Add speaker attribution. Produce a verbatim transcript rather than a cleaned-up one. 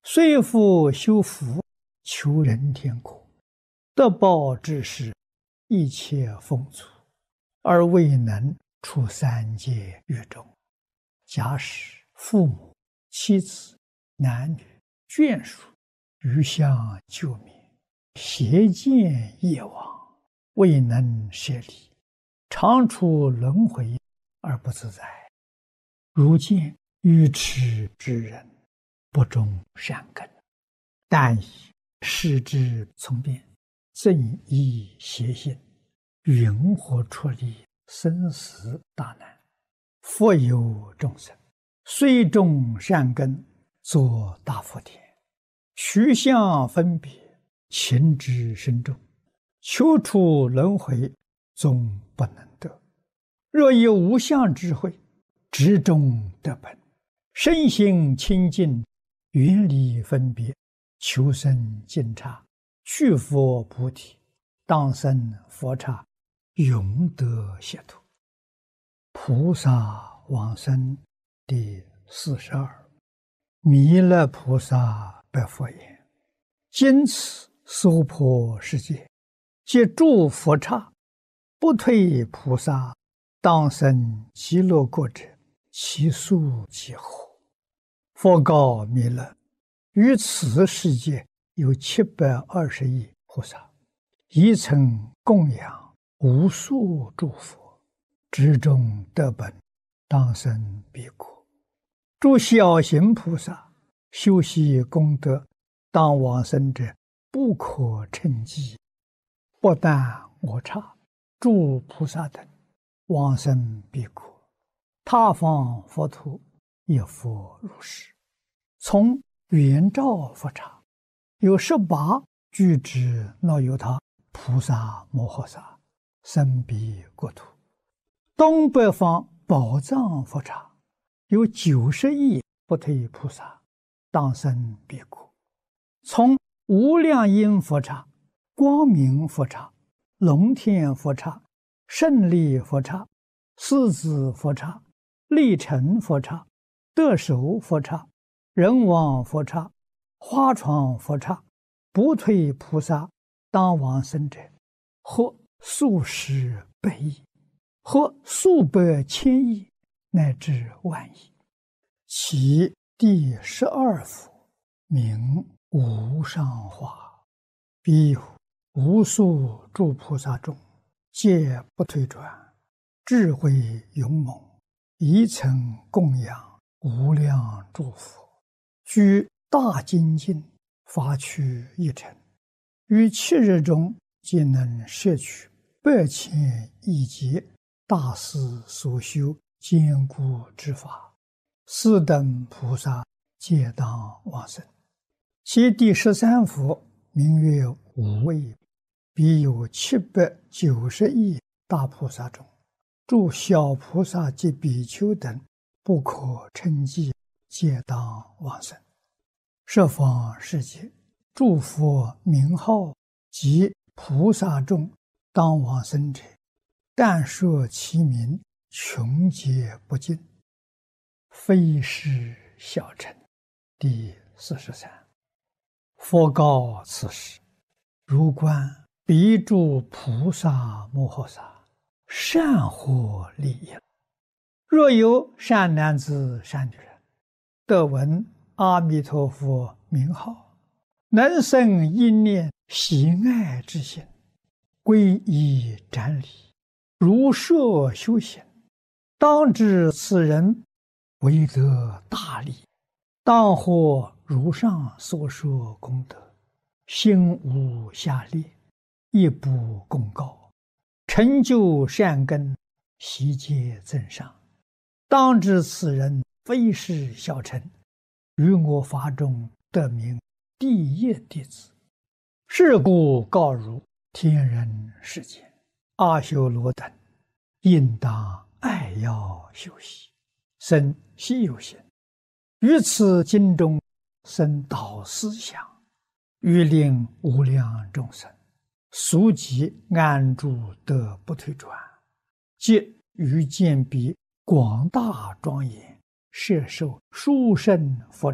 Speaker 1: 虽复修福，求人天国，得报之时，一切丰足，而未能出三界狱中。假使父母、妻子、男女、眷属余相救灭，邪见业往，未能舍离，常处轮回而不自在。如见愚痴之人，不种善根，但以视之从变，正依邪性，云何出离生死大难？复有众生，虽种善根，作大福田，取相分别，情之深重，求出轮回，终不能得。若有无相智慧，执中得本，身心清净，远离分别，求生净刹，去佛菩提，当生佛刹，永得解脱。菩萨往生第四十二。弥勒菩萨白佛言：今此娑婆世界，皆诸佛刹，不退菩萨，当生极乐国者，其数几何？佛告弥勒：于此世界有七百二十亿菩萨，一曾供养无数诸佛，执中得本，当生彼国。诸小行菩萨修习功德，当往生者不可称计。不但我刹、诸菩萨等往生彼国，他方佛土亦复如是。从圆照佛刹有十八具之那由他菩萨摩诃萨生彼国土。东北方宝藏佛刹有九十亿不退菩萨，当生彼国。从无量音佛刹、光明佛刹、龙天佛刹、胜利佛刹、狮子佛刹、力成佛刹、得手佛刹、人王佛刹、花床佛刹，不退菩萨当往生者，或数十百亿，或数百千亿，乃至万亿。其第十二佛名无上化，彼有无数诸菩萨中，皆不退转，智慧勇猛，一曾供养无量诸佛，居大精进，发趣一尘，于七日中皆能摄取百千亿劫大师所修坚固之法，斯等菩萨皆当往生。其第十三佛名曰无畏，彼有七百九十亿大菩萨中，诸小菩萨及比丘等不可称计，皆当往生。十方世界诸佛名号及菩萨众当往生者，但说其名，穷劫不尽，非是小乘。第四十三。佛告此时：如观彼诸菩萨摩诃萨，善获利益。若有善男子善女人，得闻阿弥陀佛名号，能生一念喜爱之心，皈依瞻礼，如设修行，当知此人为得大利，当获如上所说功德，心无下劣，亦不公告，成就善根，悉皆增上。当知此人非是小乘，于我法中得名第一弟子。是故告汝天人世间阿修罗等，应当爱要修习，生希有行，于此经中生导思想，欲令无量众生速即安住得不退转，即于见彼广大庄严，摄受殊胜佛